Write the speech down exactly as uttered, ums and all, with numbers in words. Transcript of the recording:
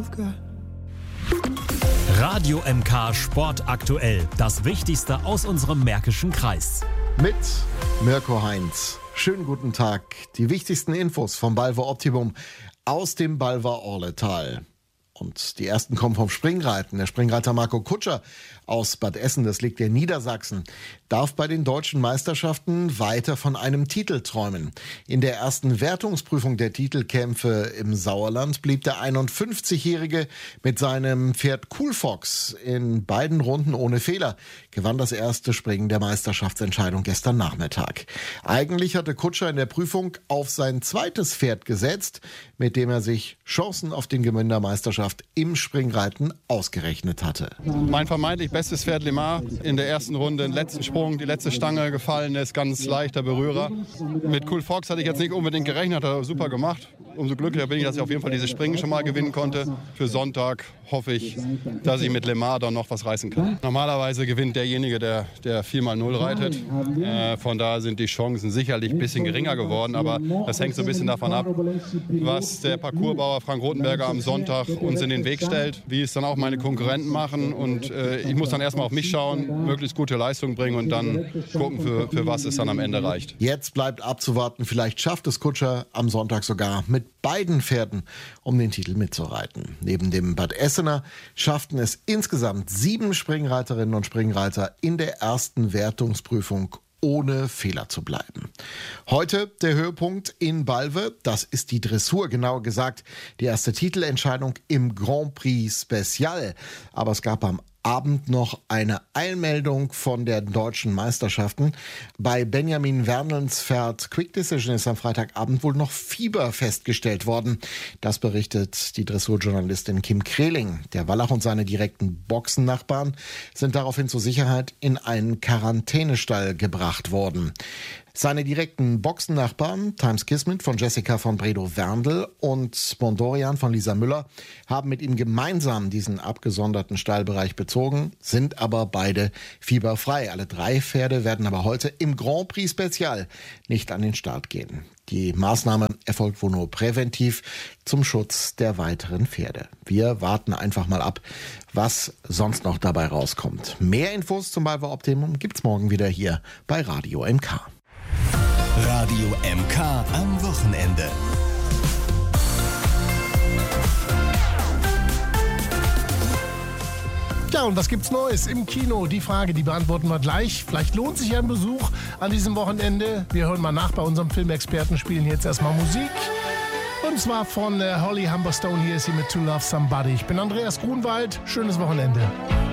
I've got. Radio M K Sport aktuell. Das Wichtigste aus unserem Märkischen Kreis. Mit Mirko Heinz. Schönen guten Tag. Die wichtigsten Infos vom Balver Optimum aus dem Balver Orletal. Und die ersten kommen vom Springreiten. Der Springreiter Marco Kutscher aus Bad Essen, das liegt in Niedersachsen, darf bei den deutschen Meisterschaften weiter von einem Titel träumen. In der ersten Wertungsprüfung der Titelkämpfe im Sauerland blieb der einundfünfzigjährige mit seinem Pferd Cool Fox in beiden Runden ohne Fehler, gewann das erste Springen der Meisterschaftsentscheidung gestern Nachmittag. Eigentlich hatte Kutscher in der Prüfung auf sein zweites Pferd gesetzt, mit dem er sich Chancen auf den Gewinn der Meisterschaft im Springreiten ausgerechnet hatte. Mein vermeintlich bestes Pferd Lemar in der ersten Runde, den letzten Sprung, die letzte Stange gefallen, der ist ganz leichter Berührer. Mit Cool Fox hatte ich jetzt nicht unbedingt gerechnet, hat er super gemacht. Umso glücklicher bin ich, dass ich auf jeden Fall dieses Springen schon mal gewinnen konnte. Für Sonntag hoffe ich, dass ich mit Lemar dann noch was reißen kann. Normalerweise gewinnt derjenige, der, der vier mal null reitet. Äh, von daher sind die Chancen sicherlich ein bisschen geringer geworden, aber das hängt so ein bisschen davon ab, was der Parcoursbauer Frank Rothenberger am Sonntag uns in den Weg stellt, wie es dann auch meine Konkurrenten machen. Und äh, ich muss dann erstmal auf mich schauen, möglichst gute Leistung bringen und dann gucken, für, für was es dann am Ende reicht. Jetzt bleibt abzuwarten, vielleicht schafft es Kutscher am Sonntag sogar mit beiden Pferden, um den Titel mitzureiten. Neben dem Bad Essener schafften es insgesamt sieben Springreiterinnen und Springreiter in der ersten Wertungsprüfung ohne Fehler zu bleiben. Heute der Höhepunkt in Balve, das ist die Dressur, genauer gesagt die erste Titelentscheidung im Grand Prix Special. Aber es gab am Abend noch eine Eilmeldung von der deutschen Meisterschaften. Bei Benjamin Wernels Pferd Quick Decision ist am Freitagabend wohl noch Fieber festgestellt worden. Das berichtet die Dressurjournalistin Kim Kreling. Der Wallach und seine direkten Boxennachbarn sind daraufhin zur Sicherheit in einen Quarantänestall gebracht worden. Seine direkten Boxennachbarn, Times Kismet von Jessica von Bredow-Werndl und Mondorian von Lisa Müller, haben mit ihm gemeinsam diesen abgesonderten Stallbereich bezogen, sind aber beide fieberfrei. Alle drei Pferde werden aber heute im Grand Prix Special nicht an den Start gehen. Die Maßnahme erfolgt wohl nur präventiv zum Schutz der weiteren Pferde. Wir warten einfach mal ab, was sonst noch dabei rauskommt. Mehr Infos zum Balver Optimum gibt's morgen wieder hier bei Radio M K. Radio M K am Wochenende. Ja, und was gibt's Neues im Kino? Die Frage, die beantworten wir gleich. Vielleicht lohnt sich ein Besuch an diesem Wochenende. Wir hören mal nach bei unserem Filmexperten, spielen jetzt erstmal Musik. Und zwar von äh, Holly Humberstone. Hier ist sie mit To Love Somebody. Ich bin Andreas Grunwald. Schönes Wochenende.